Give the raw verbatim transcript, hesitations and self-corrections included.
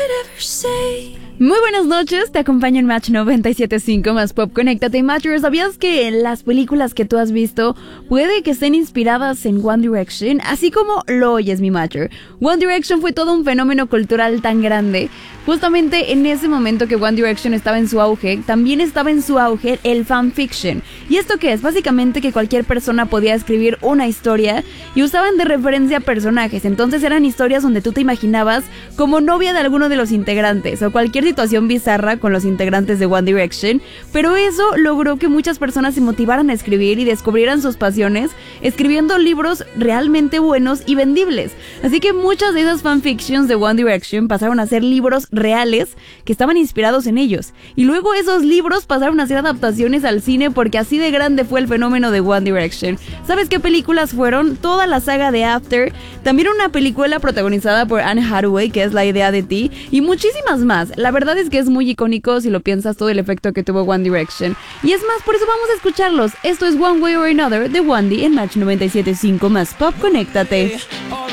Muy buenas noches, te acompaño en Match noventa y siete punto cinco más Pop. Conéctate, Matcher. ¿Sabías que las películas que tú has visto puede que estén inspiradas en One Direction? Así como lo oyes, mi Matcher. One Direction fue todo un fenómeno cultural tan grande. Justamente en ese momento que One Direction estaba en su auge, también estaba en su auge el fanfiction. ¿Y esto qué es? Básicamente que cualquier persona podía escribir una historia y usaban de referencia personajes. Entonces eran historias donde tú te imaginabas como novia de alguno de los integrantes o cualquier situación bizarra con los integrantes de One Direction, pero eso logró que muchas personas se motivaran a escribir y descubrieran sus pasiones escribiendo libros realmente buenos y vendibles. Así que muchas de esas fanfictions de One Direction pasaron a ser libros reales que estaban inspirados en ellos, y luego esos libros pasaron a ser adaptaciones al cine porque así de grande fue el fenómeno de One Direction. ¿Sabes qué películas fueron? Toda la saga de After, también una película protagonizada por Anne Hathaway, que es La idea de ti, y muchísimas más. La verdad es que es muy icónico si lo piensas todo el efecto que tuvo One Direction. Y es más, por eso vamos a escucharlos. Esto es One Way or Another de One D en Match noventa y siete punto cinco más Pop. Conéctate.